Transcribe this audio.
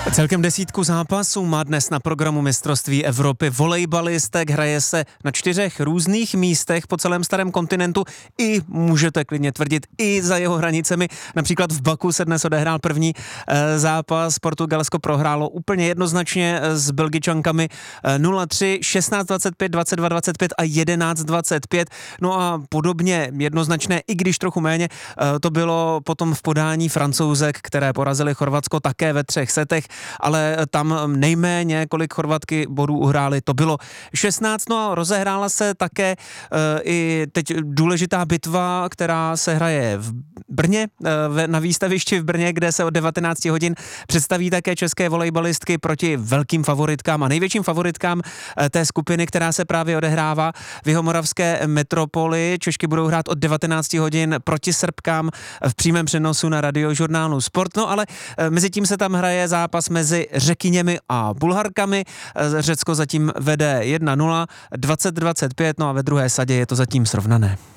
Celkem 10 zápasů má dnes na programu mistrovství Evropy volejbalistek, hraje se na 4 různých místech po celém starém kontinentu i, můžete klidně tvrdit, i za jeho hranicemi. Například v Baku se dnes odehrál první zápas, Portugalsko prohrálo úplně jednoznačně s Belgičankami 0-3, 16-25, 22-25 a 11-25. No a podobně jednoznačné, i když trochu méně, to bylo potom v podání Francouzek, které porazili Chorvatsko také ve 3 setech, ale tam nejméně, kolik Chorvatky bodů uhrály, to bylo 16. No a rozehrála se také i teď důležitá bitva, která se hraje v Brně, na výstavišti v Brně, kde se od 19 hodin představí také české volejbalistky proti velkým favoritkám a největším favoritkám té skupiny, která se právě odehrává v jihomoravské metropoli. Češky budou hrát od 19 hodin proti Srbkám v přímém přenosu na radiožurnálu Sport. No ale mezi tím se tam hraje zápas mezi Řekyněmi a Bulharkami. Řecko zatím vede 1-0, 20-25, no a ve druhé sadě je to zatím srovnané.